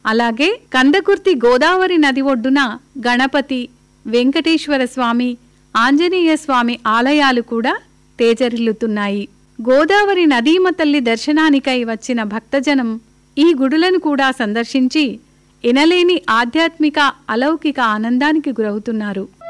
అలాగే కందకుర్తి గోదావరి నది ఒడ్డున గణపతి, వెంకటేశ్వర స్వామి, ఆంజనేయ స్వామి ఆలయాలు కూడా తేజరిల్లుతున్నాయి. గోదావరి నదీమ తల్లి దర్శనానికై వచ్చిన భక్తజనం ఈ గుడులను కూడా సందర్శించి ఎనలేని ఆధ్యాత్మిక అలౌకిక ఆనందానికి గురవుతున్నారు.